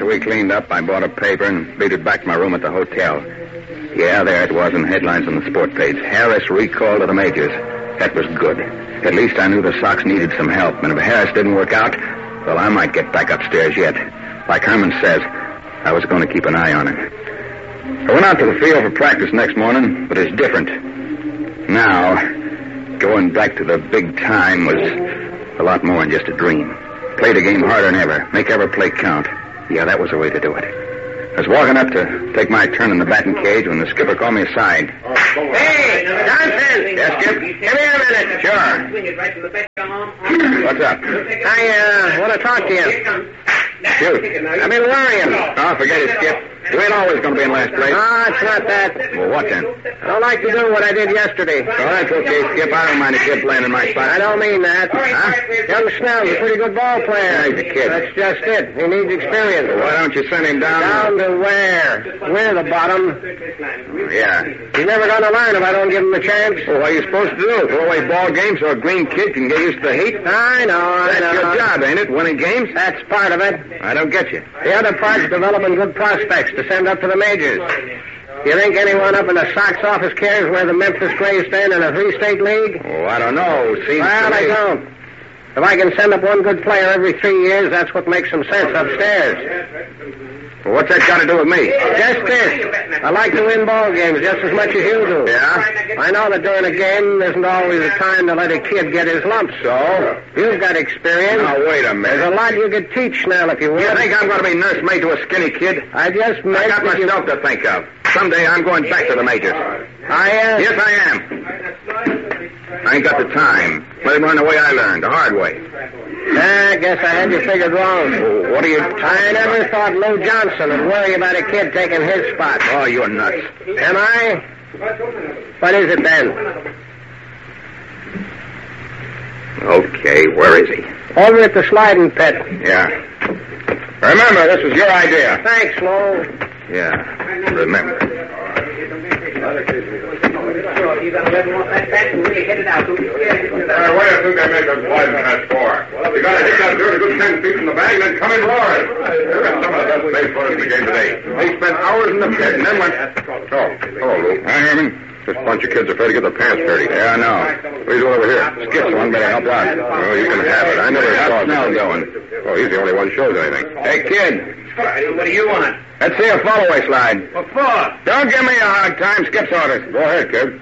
we cleaned up, I bought a paper and beat it back to my room at the hotel. Yeah, there it was in headlines on the sport page. Harris recalled to the majors. That was good. At least I knew the Sox needed some help, and if Harris didn't work out, well, I might get back upstairs yet. Like Herman says, I was going to keep an eye on him. I went out to the field for practice next morning, but it's different. Now, going back to the big time was a lot more than just a dream. Play the game harder than ever. Make every play count. Yeah, that was the way to do it. I was walking up to take my turn in the batting cage when the skipper called me aside. Hey, Johnson! Yes, Skip? Come here a minute. Sure. What's up? I want to talk to you. Shoot. I've been worrying. Oh, forget it, Skip. You ain't always going to be in last place. No, it's not that. Well, what then? I don't like to do what I did yesterday. Oh, that's okay, Skip. I don't mind a kid playing in my spot. I don't mean that. Huh? Young Snell's a pretty good ball player. Yeah, he's a kid. That's just it. He needs experience. Well, why don't you send him down? Down to where? We're the bottom. Yeah. He's never going to learn if I don't give him a chance. Well, what are you supposed to do? Throw away ball games so a green kid can get used to the heat? I know. That's your job, ain't it? Winning games? That's part of it. I don't get you. The other part's developing good prospects to send up to the majors. You think anyone up in the Sox office cares where the Memphis Braves stand in a 3-state league? Oh, I don't know. Seems Well, to I me. don't. If I can send up one good player every 3 years, that's what makes some sense upstairs. Well, what's that got to do with me? Just this. I like to win ball games just as much as you do. Yeah? I know that during a game isn't always the time to let a kid get his lumps. So? You've got experience. Now, wait a There's a minute. lot you could teach, Snell, if you will. You think I'm going to be nursemaid to a skinny kid? I just meant I got that you... myself to think of. Someday I'm going back to the majors. Yes, I am. I ain't got the time. Let him learn the way I learned, the hard way. I guess I had you figured wrong. Oh, what are you... I never thought Lou Johnson would worry about a kid taking his spot. Oh, you're nuts. Am I? What is it then? Okay, where is he? Over at the sliding pit. Yeah. Remember, this was your idea. Thanks, Lou. Yeah, remember. What do you think they make those sliding pads for? You gotta hit that dirt a good 10 feet from the bag and then come in roaring. Look at some of the best baseballers in the game today. They spent hours in the pit and then went... Oh, hello, Lou. Hi, Herman. This bunch of kids are afraid to get their pants dirty. Yeah, I know. What are you doing over here? Skip's the one better help out. Oh, you can have it. I never saw Snell it. going. Oh, he's the only one who shows anything. Hey, kid. What do you want? Let's see a follow-away slide. What for? Don't give me a hard time. Skip's orders. Go ahead, kid.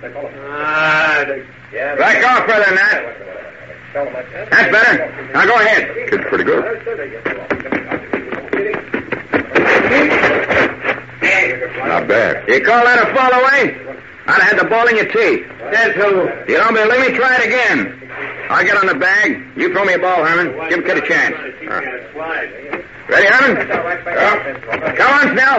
Back off further than that. That's better. Now go ahead. Kid's pretty good. Not bad. You call that a follow-away? I'd have had the ball in your teeth. Says who? You don't believe me? Try it again. I'll get on the bag. You throw me a ball, Herman. Give kid a chance. Ready, Herman? Yeah. Come on, Snell.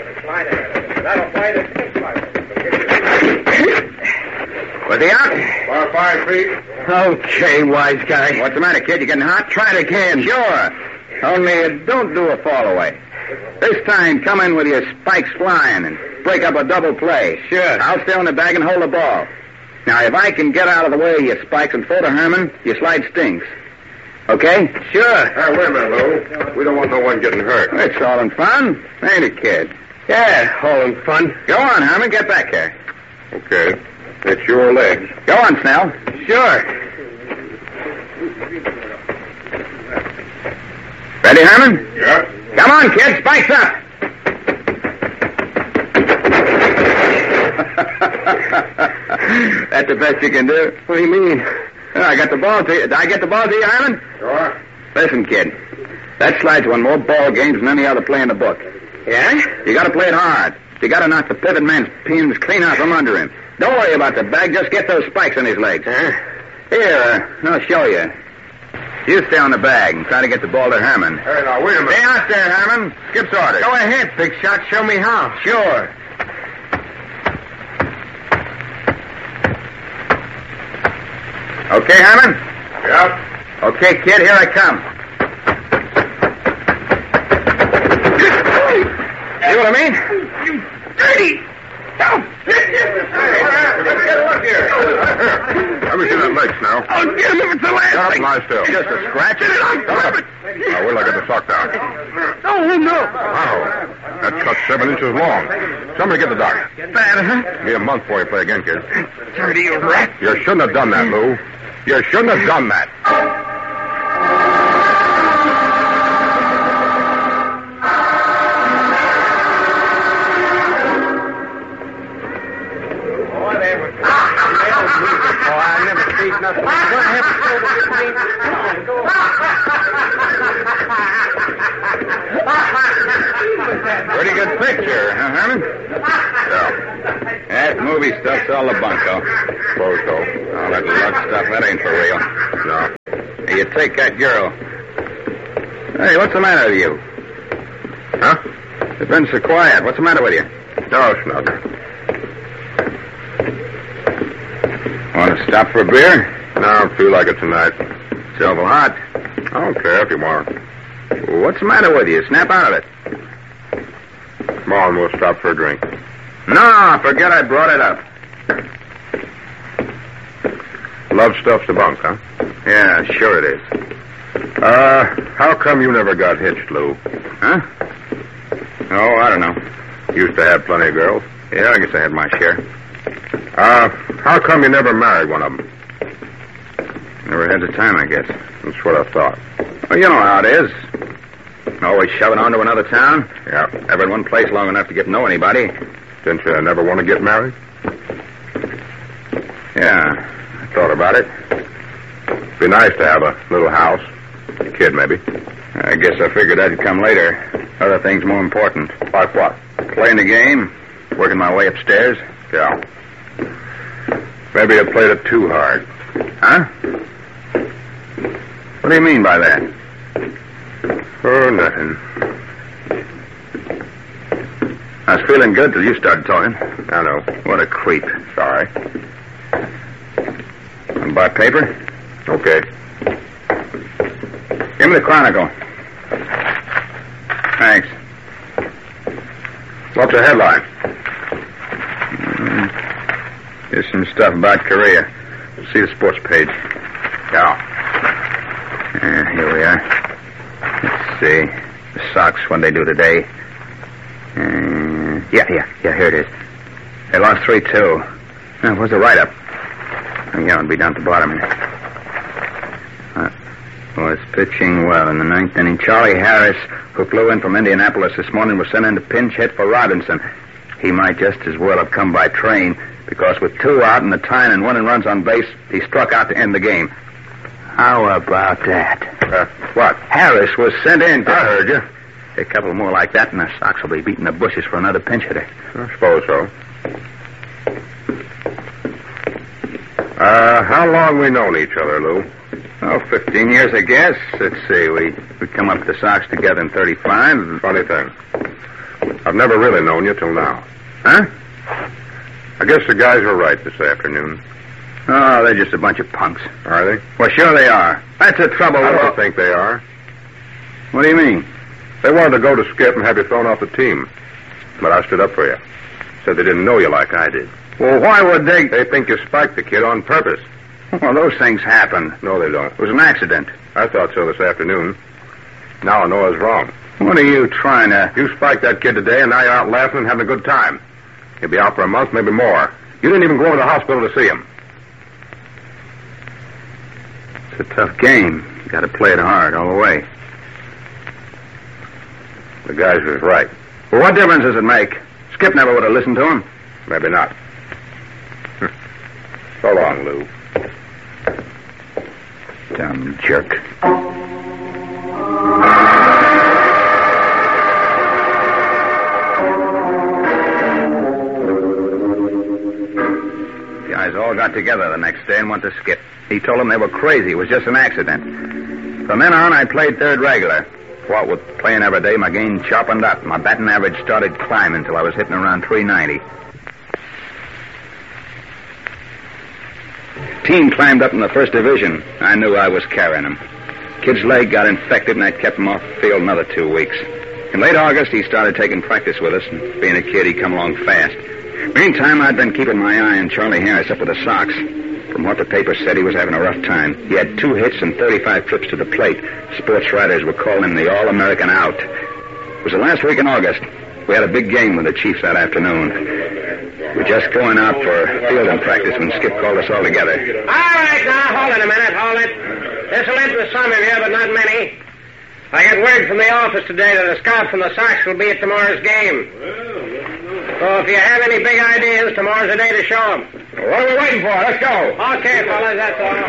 Was he out? About 5 feet. Okay, wise guy. What's the matter, kid? You getting hot? Try it again. Sure. Only don't do a fall-away. This time, come in with your spikes flying and break up a double play. Sure. I'll stay on the bag and hold the ball. Now, if I can get out of the way of your spikes and throw to Herman, your slide stings. Okay? Sure. Hey, wait a minute, Lou. We don't want no one getting hurt. It's all in fun, ain't it, kid? Yeah, all in fun. Go on, Herman. Get back here. Okay. It's your legs. Go on, Snell. Sure. Ready, Herman? Yeah. Come on, kid. Spikes up. That's the best you can do. What do you mean? I got the ball to you. Did I get the ball to you, Herman? Sure. Listen, kid. That slide's won more ball games than any other play in the book. Yeah? You got to play it hard. You got to knock the pivot man's pins clean out from under him. Don't worry about the bag. Just get those spikes on his legs. Here, I'll show you. You stay on the bag and try to get the ball to Herman. Hey, now, wait a minute. Stay out there, Herman. Skip's orders. Go ahead, big shot. Show me how. Sure. Okay, Herman? Yeah. Okay, kid, here I come. See what I mean? You dirty! Let me see that leg, Snell. I'll get him if it's the last Shut up thing. and lie still. Just a scratch. Shut up. Now, wait till I get the sock down. Oh, no. Wow. That cut's 7 inches long. Somebody get the doc. Bad, huh? Give me a month before you play again, kid. Dirty old rat. You shouldn't have done that, Lou. You shouldn't have done that. I never seen nothing. What happened Pretty good picture, huh, Herman? Yeah. That movie stuff's all the bunko. Suppose so. All that luck stuff, that ain't for real. No. Hey, you take that girl. Hey, what's the matter with you? Huh? You've been so quiet. What's the matter with you? No, it's nothing. Want to stop for a beer? No, I don't feel like it tonight. It's awful hot. I don't care if you want. What's the matter with you? Snap out of it. Come on, we'll stop for a drink. No, forget I brought it up. Love stuff's the bunk, huh? Yeah, sure it is. How come you never got hitched, Lou? Huh? Oh, I don't know. Used to have plenty of girls. Yeah, I guess I had my share. How come you never married one of them? Never had the time, I guess. That's what I thought. Well, you know how it is. Always shoving on to another town. Yeah. Never in one place long enough to get to know anybody. Didn't you never want to get married? Yeah, I thought about it. Be nice to have a little house. A kid, maybe. I guess I figured that'd come later. Other things more important. Like what? Playing the game, working my way upstairs. Yeah. Maybe you played it too hard. Huh? What do you mean by that? Oh, nothing. I was feeling good till you started talking. I know. What a creep. Sorry. Want to buy paper? Okay. Give me the Chronicle. Thanks. What's the headline? Here's some stuff about Korea. See the sports page. Yeah. Here we are. Let's see. The Sox, what they do today. Yeah, here it is. They lost 3-2. Where's the write-up? Yeah, it'll be down at the bottom here. Was pitching well in the ninth inning. Charlie Harris, who flew in from Indianapolis this morning, was sent in to pinch hit for Robinson. He might just as well have come by train, because with 2 out in the tying and 1 runs on base, he struck out to end the game. How about that? What? Harris was sent in to... I heard you. A couple more like that, and the Sox will be beating the bushes for another pinch hitter. I suppose so. How long we known each other, Lou? Oh, 15 years, I guess. Let's see, we come up with the Sox together in 35. Funny thing. I've never really known you till now. Huh? I guess the guys were right this afternoon. Oh, they're just a bunch of punks. Are they? Well, sure they are. That's the trouble. I don't think they are. What do you mean? They wanted to go to Skip and have you thrown off the team. But I stood up for you. Said they didn't know you like I did. Well, why would they... They think you spiked the kid on purpose. Well, those things happen. No, they don't. It was an accident. I thought so this afternoon. Now I know I was wrong. What are you trying to... You spiked that kid today, and now you're out laughing and having a good time. He'll be out for a month, maybe more. You didn't even go over to the hospital to see him. It's a tough game. You got to play it hard all the way. The guys was right. Well, what difference does it make? Skip never would have listened to him. Maybe not. So long, Lou. Dumb jerk. The guys all got together the next day and went to Skip. He told them they were crazy. It was just an accident. From then on, I played third regular. What with playing every day, my game sharpened up. My batting average started climbing until I was hitting around 390. Team climbed up in the first division. I knew I was carrying him. Kid's leg got infected, and I kept him off the field another 2 weeks. In late August, he started taking practice with us, and being a kid, he come along fast. Meantime, I'd been keeping my eye on Charlie Harris up with the Sox. From what the paper said, he was having a rough time. He had 2 hits and 35 trips to the plate. Sports writers were calling him the All-American Out. was the last week in August. We had a big game with the Chiefs that afternoon. We were just going out for fielding practice when Skip called us all together. All right, now, hold it a minute, hold it. This'll interest some of you, but not many. I got word from the office today that a scout from the Sox will be at tomorrow's game. So if you have any big ideas, tomorrow's the day to show them. What are we waiting for? Let's go. Okay, fellas, that's all.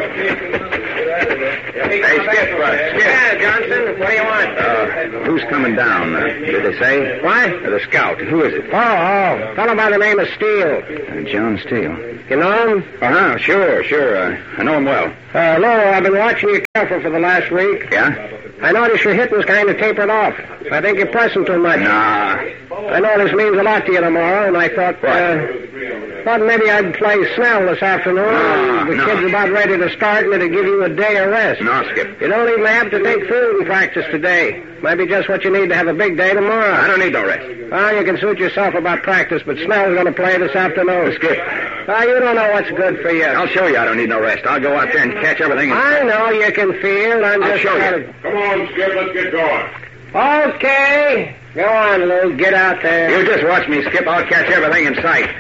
Hey, Skip. Yeah, Johnson, what do you want? Who's coming down? Did they say? What? The scout. Who is it? Oh, fellow by the name of Steele. John Steele. You know him? Uh-huh, sure. I know him well. Lowell, I've been watching you careful for the last week. Yeah? I noticed your hitting's kind of tapered off. I think you're pressing too much. Nah. I know this means a lot to you tomorrow, and I thought maybe I'd play Snell this afternoon. The kid's about ready to start, and it'll give you a day of rest. No, Skip. You don't even have to take fielding practice today. Might be just what you need to have a big day tomorrow. I don't need no rest. Well, you can suit yourself about practice, but Snell's going to play this afternoon. Skip. You don't know what's good for you. I'll show you I don't need no rest. I'll go out there and catch everything. I know you can field. I'll show you. Come on, Skip, let's get going. Okay. Go on, Lou. Get out there. You just watch me, Skip. I'll catch everything in sight.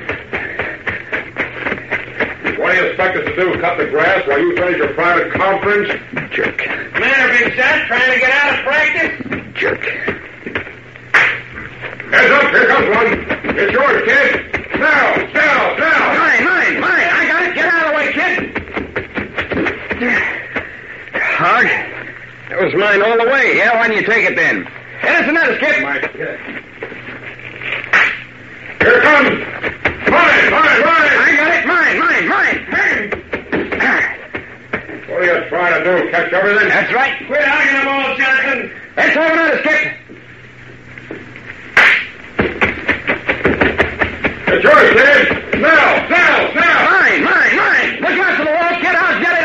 What do you expect us to do, cut the grass while you finish your private conference? Jerk. Matter, big shot, trying to get out of practice? Jerk. Heads up, here comes one. It's yours, kid. Now. Mine. I got it. Get out of the way, kid. Hog. That was mine all the way. Yeah, why didn't you take it then? Hit us another, Skip. Here it comes. Mine. I got it. Mine. What are you trying to do, catch everything? That's right. Quit hugging them all, Johnson. Let's have another, Skip. It's yours, kid. Now. Mine. Look out for the wall, kid. I'll get it.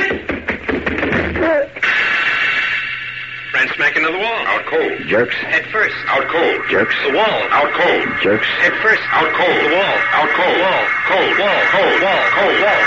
Ran smack into the wall. Out cold. Jerks. Head first. Out cold. Jerks. The wall. Out cold. Jerks. Head first. Out cold. The wall. Out cold. Wall. Cold. Wall. Cold. Wall. Cold. Wall.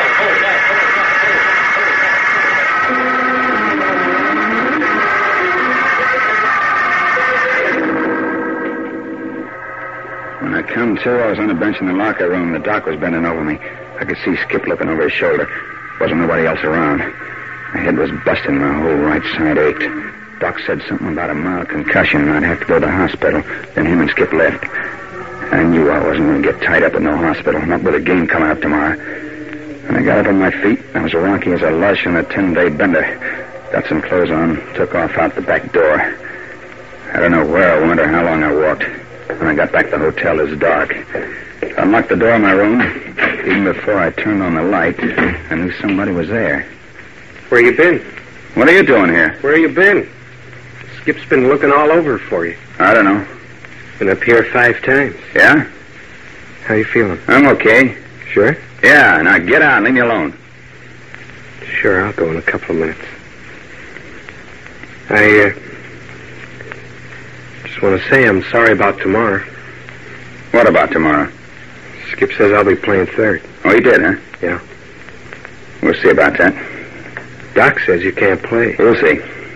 When I come to, I was on a bench in the locker room. The doc was bending over me. I could see Skip looking over his shoulder. Wasn't nobody else around. My head was busting. My whole right side ached. Doc said something about a mild concussion and I'd have to go to the hospital. Then him and Skip left. I knew I wasn't going to get tied up at no hospital, not with a game coming up tomorrow. When I got up on my feet, I was rocky as a lush on a 10-day bender. Got some clothes on, took off out the back door. I don't know where I went or how long I walked. When I got back to the hotel, it was dark. I unlocked the door of my room. Even before I turned on the light, I knew somebody was there. Where you been? What are you doing here? Where you been? Skip's been looking all over for you. I don't know. Been up here 5 times. Yeah? How you feeling? I'm okay. Sure? Yeah, now get out and leave me alone. Sure, I'll go in a couple of minutes. I just want to say I'm sorry about tomorrow. What about tomorrow? Skip says I'll be playing third. Oh, he did, huh? Yeah. We'll see about that. Doc says you can't play. We'll see.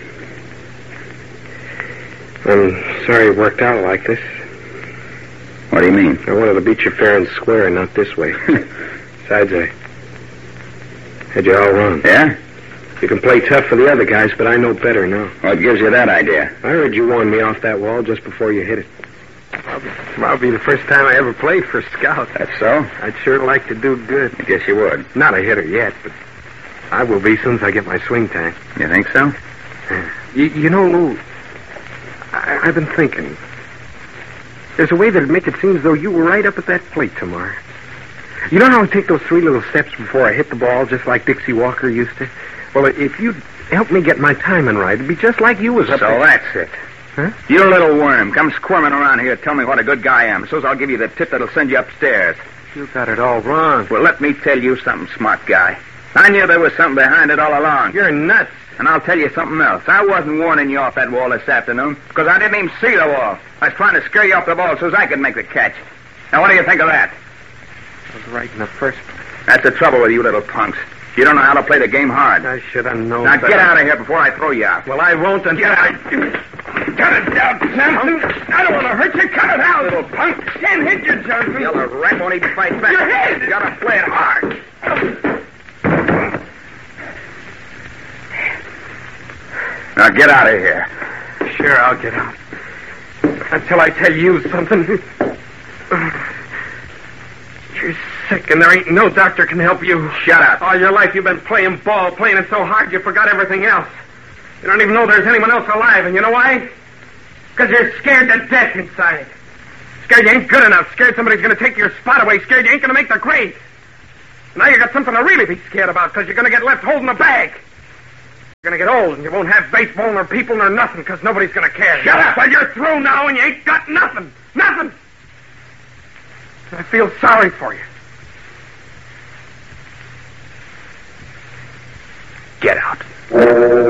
I'm sorry it worked out like this. What do you mean? I wanted to beat you fair and square, not this way. Besides, I had you all wrong. Yeah? You can play tough for the other guys, but I know better now. What gives you that idea? I heard you warn me off that wall just before you hit it. Tomorrow'll be the first time I ever played for Scout. That's so? I'd sure like to do good. I guess you would. Not a hitter yet, but I will be soon as I get my swing time. You think so? You know, Lou, I've been thinking. There's a way that'd make it seem as though you were right up at that plate tomorrow. You know how I take those 3 little steps before I hit the ball, just like Dixie Walker used to? Well, if you'd help me get my timing right, it'd be just like you was up So there. that's it. Huh? You little worm, come squirming around here, tell me what a good guy I am. So's I'll give you the tip that'll send you upstairs. You got it all wrong. Well, let me tell you something, smart guy. I knew there was something behind it all along. You're nuts. And I'll tell you something else. I wasn't warning you off that wall this afternoon because I didn't even see the wall. I was trying to scare you off the ball so's I could make the catch. Now, what do you think of that? I was right in the first place. That's the trouble with you little punks. You don't know how to play the game hard. I should have known Now, better. get out of here before I throw you out. Well, I won't until Get out. Cut it down. Johnson. I don't want to hurt you. Cut it out. Little punk. Can't hit you, Johnson. Yellow rat won't even fight back. Your head. You gotta play it hard. Now get out of here. Sure, I'll get out. Until I tell you something. You're sick, and there ain't no doctor can help you. Shut up. All your life you've been playing ball, playing it so hard you forgot everything else. You don't even know there's anyone else alive, and you know why? Because you're scared to death inside. Scared you ain't good enough. Scared somebody's going to take your spot away. Scared you ain't going to make the grade. Now you got something to really be scared about, because you're going to get left holding the bag. You're going to get old, and you won't have baseball nor people nor nothing, because nobody's going to care. Shut up. Well, you're through now, and you ain't got nothing. Nothing. I feel sorry for you. Get out.